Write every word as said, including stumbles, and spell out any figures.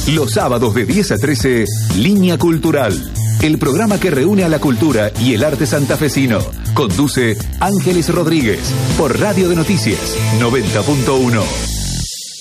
Los sábados de diez a trece, Línea Cultural. El programa que reúne a la cultura y el arte santafesino. Conduce Ángeles Rodríguez por Radio de Noticias noventa punto uno.